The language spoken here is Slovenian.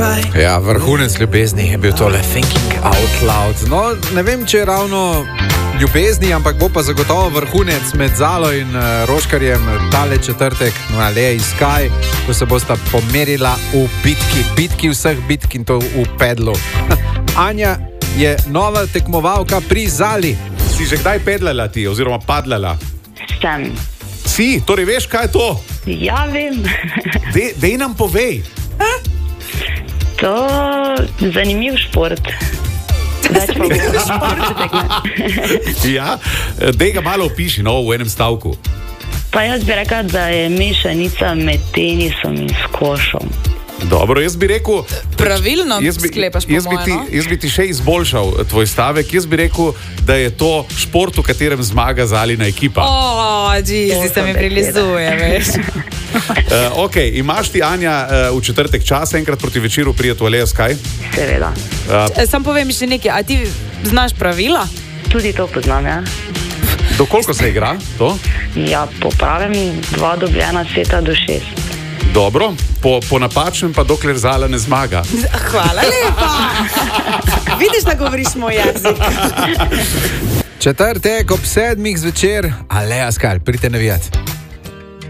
Ja, vrhunec ljubezni je bil tole Thinking Out Loud. No, ne vem, če je ravno ljubezni, ampak bo pa zagotovo vrhunec med Zalo in Roškarjem tale četrtek na Alea Sky, ko se bosta pomerila v bitki vseh bitk in to v pedlu. Anja je nova tekmovalka pri Zali. Si že kdaj pedlala ti, oziroma padlala? Sem. Si, torej veš, kaj je to? Ja, vem. Dej nam povej. To je zanimiv šport. Ja, dej ga malo opiši, no, v enem stavku. Pa jaz bi rekla, da je mešanica med tenisom in skošom. Dobro, jaz bi rekel... Pravilno sklepaš po moje, no? Jaz bi ti še izboljšal tvoj stavek. Jaz bi rekel, da je to šport, v katerem zmaga Zalina ekipa. Jeez, se mi prilizuje, veš. Ok, imaš ti, Anja, v četrtek čas enkrat proti večeru prijeti v Alea Sky? Seveda. Sam povem še nekaj, a ti znaš pravila? Tudi to poznam, ja. Do koliko se igra to? Ja, po pravem 2 dobljena seta do 6. Dobro, po napačnem pa dokler Zala ne zmaga. Hvala lepa. Vidiš, da govoriš moj jezik. Četrtek ob 7 zvečer, Alea Sky, pridite navijati.